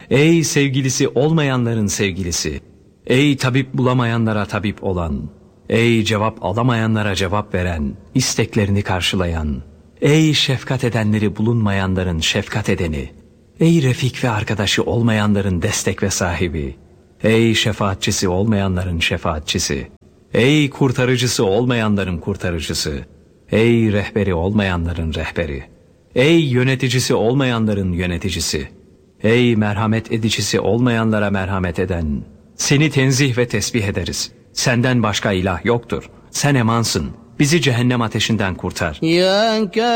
Ey sevgilisi olmayanların sevgilisi, ey tabip bulamayanlara tabip olan, ey cevap alamayanlara cevap veren, isteklerini karşılayan, ey şefkat edenleri bulunmayanların şefkat edeni, ey refik ve arkadaşı olmayanların destek ve sahibi, ey şefaatçisi olmayanların şefaatçisi, ey kurtarıcısı olmayanların kurtarıcısı, ey rehberi olmayanların rehberi, ey yöneticisi olmayanların yöneticisi, ey merhamet edicisi olmayanlara merhamet eden, seni tenzih ve tesbih ederiz. Senden başka ilah yoktur. Sen emansın. Bizi cehennem ateşinden kurtar.